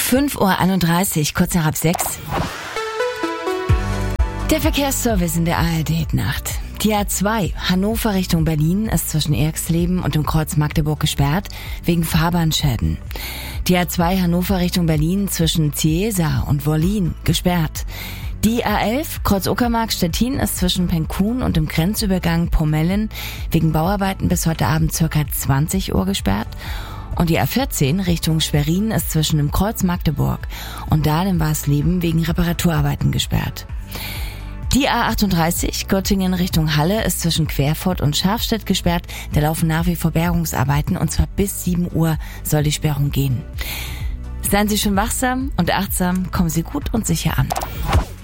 5:31 Uhr, kurz nach 6. Der Verkehrsservice in der ARD-Nacht. Die A2 Hannover Richtung Berlin ist zwischen Erxleben und dem Kreuz Magdeburg gesperrt, wegen Fahrbahnschäden. Die A2 Hannover Richtung Berlin zwischen Ciesa und Wollin gesperrt. Die A11 Kreuz Uckermark-Stettin ist zwischen Penkun und dem Grenzübergang Pomellen wegen Bauarbeiten bis heute Abend ca. 20 Uhr gesperrt. Und die A14 Richtung Schwerin ist zwischen dem Kreuz Magdeburg und Dahlen-Warsleben wegen Reparaturarbeiten gesperrt. Die A38 Göttingen Richtung Halle ist zwischen Querfurt und Schafstedt gesperrt. Da laufen nach wie vor Bergungsarbeiten und zwar bis 7 Uhr soll die Sperrung gehen. Seien Sie schön wachsam und achtsam, kommen Sie gut und sicher an.